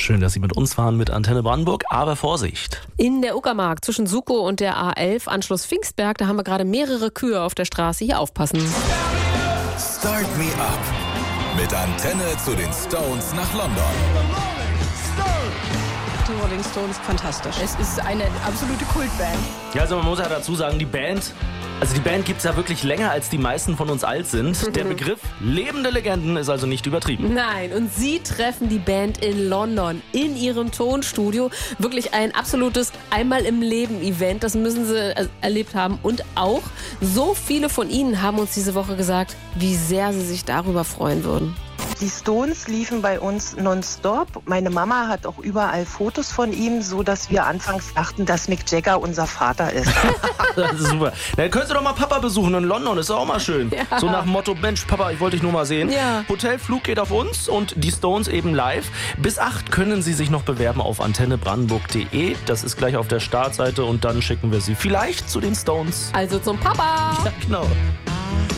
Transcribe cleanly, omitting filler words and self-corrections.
Schön, dass Sie mit uns fahren mit Antenne Brandenburg, aber Vorsicht. In der Uckermark zwischen Sukow und der A11 Anschluss Pfingstberg, da haben wir gerade mehrere Kühe auf der Straße. Hier aufpassen. Start Me Up mit Antenne zu den Stones nach London. Die Rolling Stones, fantastisch. Es ist eine absolute Kultband. Ja, also man muss ja dazu sagen, die Band gibt es ja wirklich länger, als die meisten von uns alt sind. Der Begriff lebende Legenden ist also nicht übertrieben. Nein, und Sie treffen die Band in London, in ihrem Tonstudio. Wirklich ein absolutes Einmal-im-Leben-Event, das müssen Sie erlebt haben. Und auch so viele von Ihnen haben uns diese Woche gesagt, wie sehr sie sich darüber freuen würden. Die Stones liefen bei uns nonstop. Meine Mama hat auch überall Fotos von ihm, so dass wir anfangs dachten, dass Mick Jagger unser Vater ist. Das ist super. Dann könntest du doch mal Papa besuchen in London, ist doch auch mal schön. Ja. So nach dem Motto, Mensch, Papa, ich wollte dich nur mal sehen. Ja. Hotelflug geht auf uns und die Stones eben live. Bis 8 können Sie sich noch bewerben auf antennebrandenburg.de. Das ist gleich auf der Startseite und dann schicken wir Sie vielleicht zu den Stones. Also zum Papa! Ja, genau.